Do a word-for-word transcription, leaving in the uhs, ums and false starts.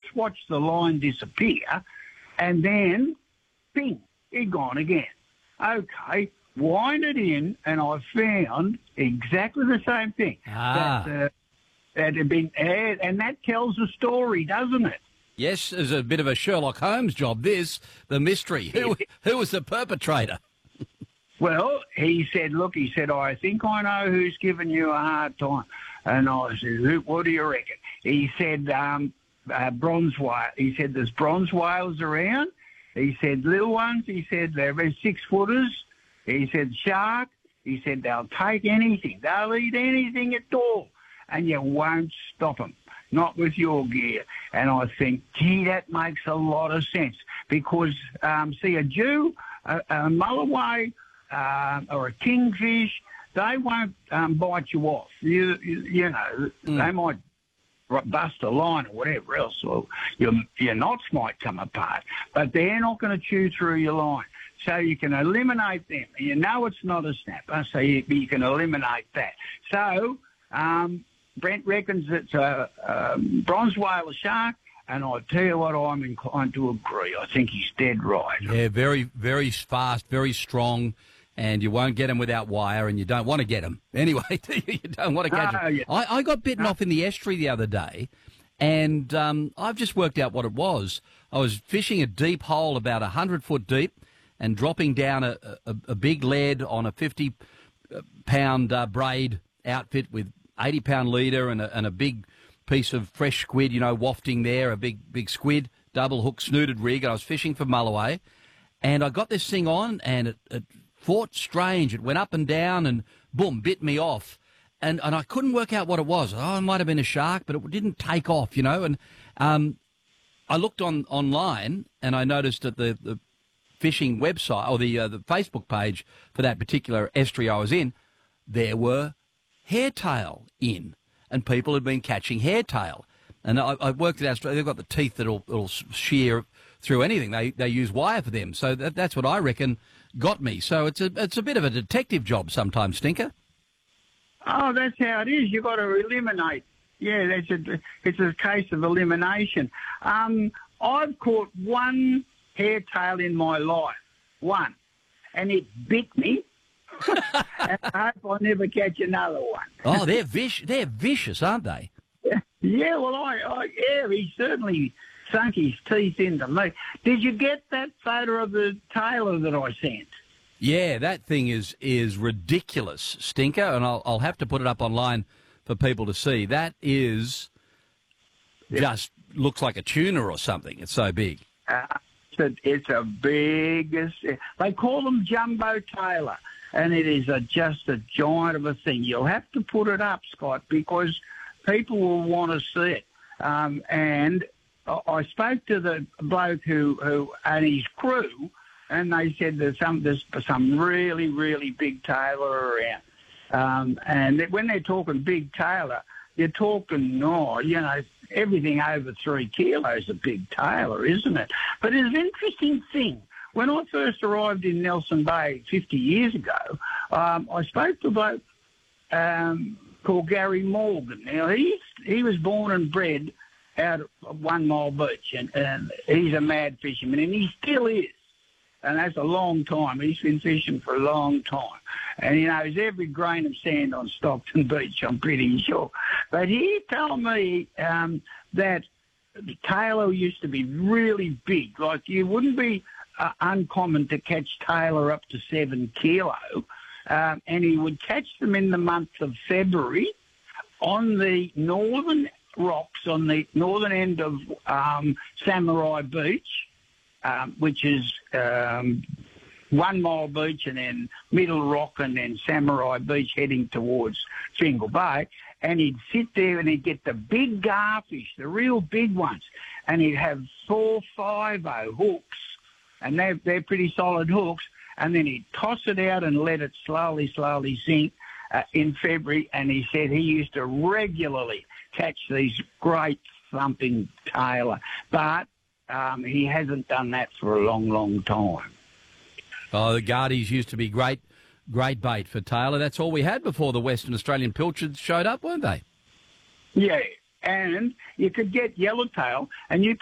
just watched the line disappear, and then, bing, it gone again. Okay, wind it in, and I found exactly the same thing. Ah. That, uh, that had been aired, and that tells a story, doesn't it? Yes, it's a bit of a Sherlock Holmes job, this, the mystery. Who, who was the perpetrator? Well, he said, look, he said, I think I know who's giving you a hard time. And I said, Who, what do you reckon? He said, um, uh, bronze whale. He said, there's bronze whales around. He said, little ones. He said, they're about six footers. He said, shark. He said, they'll take anything. They'll eat anything at all. And you won't stop them, not with your gear. And I think, gee, that makes a lot of sense. Because, um, see, a Jew, a, a mulloway, uh, or a kingfish, they won't um, bite you off. You, you, you know, mm. they might bust a line or whatever else, or your, your knots might come apart, but they're not going to chew through your line. So you can eliminate them. You know it's not a snapper, so you, you can eliminate that. So um, Brent reckons it's a, a bronze whale, a shark, and I tell you what, I'm inclined to agree. I think he's dead right. Yeah, very, very fast, very strong. And you won't get them without wire, and you don't want to get them. Anyway, you don't want to catch no, them. Yeah. I, I got bitten no. off in the estuary the other day, and um, I've just worked out what it was. I was fishing a deep hole about one hundred foot deep and dropping down a, a, a big lead on a fifty pound uh, braid outfit with eighty pound leader and a, and a big piece of fresh squid, you know, wafting there, a big, big squid, double hook snooted rig. And I was fishing for mulloway, and I got this thing on, and it... it fought strange. It went up and down and, boom, bit me off. And and I couldn't work out what it was. Oh, it might have been a shark, but it didn't take off, you know. And um, I looked on online, and I noticed that the, the fishing website, or the, uh, the Facebook page for that particular estuary I was in, there were hairtail in, and people had been catching hairtail. And I, I worked it out. They've got the teeth that'll, that'll shear through anything. They they use wire for them. So that, that's what I reckon got me. So it's a it's a bit of a detective job sometimes, Stinker. Oh, that's how it is. You've got to eliminate. Yeah, that's a, it's a case of elimination. Um, I've caught one hairtail in my life, one, and it bit me. And I hope I never catch another one. Oh, they're vicious. They're vicious, aren't they? Yeah, well, I, I yeah, he certainly sunk his teeth into me. Did you get that photo of the tailor that I sent? Yeah, that thing is is ridiculous, Stinker, and I'll I'll have to put it up online for people to see. That is yeah. just looks like a tuna or something. It's so big. Uh, it's, a, it's a big. They call them jumbo tailor, and it is a, just a giant of a thing. You'll have to put it up, Scott, because people will want to see it. Um, and I spoke to the bloke who, who and his crew, and they said there's some there's some really really big tailor around. Um, and when they're talking big tailor, you're talking no, you know, everything over three kilos a big tailor, isn't it? But it's an interesting thing. When I first arrived in Nelson Bay fifty years ago, um, I spoke to a bloke um, called Gary Morgan. Now, he, he was born and bred out of One Mile Beach, and, and he's a mad fisherman, and he still is. And that's a long time. He's been fishing for a long time. And he knows every grain of sand on Stockton Beach, I'm pretty sure. But he told me um, that the tailor used to be really big. Like, you wouldn't be uh, uncommon to catch tailor up to seven kilo. Um, and he would catch them in the month of February on the northern rocks, on the northern end of um, Samurai Beach, um, which is um, One Mile Beach and then Middle Rock and then Samurai Beach heading towards Fingal Bay. And he'd sit there and he'd get the big garfish, the real big ones, and he'd have four five oh hooks, and they're, they're pretty solid hooks. And then he'd toss it out and let it slowly, slowly sink uh, in February. And he said he used to regularly catch these great thumping tailor. But um, he hasn't done that for a long, long time. Oh, the Guardies used to be great, great bait for tailor. That's all we had before the Western Australian pilchards showed up, weren't they? Yeah, and you could get yellowtail, and you